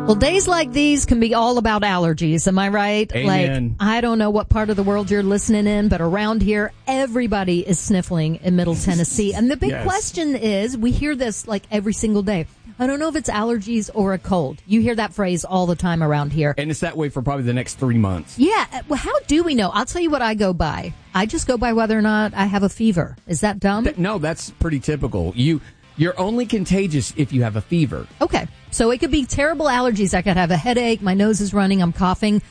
Well, days like these can be all about allergies. Am I right? Amen. Like, I don't know what part of the world you're listening in, but around here, everybody is sniffling in Middle Tennessee. And the big question is, we hear this like every single day. I don't know if it's allergies or a cold. You hear that phrase all the time around here. And it's that way for probably the next 3 months. Yeah. Well, how do we know? I'll tell you what I go by. I just go by whether or not I have a fever. Is that dumb? No, that's pretty typical. You're only contagious if you have a fever. Okay. So it could be terrible allergies. I could have a headache, my nose is running, I'm coughing,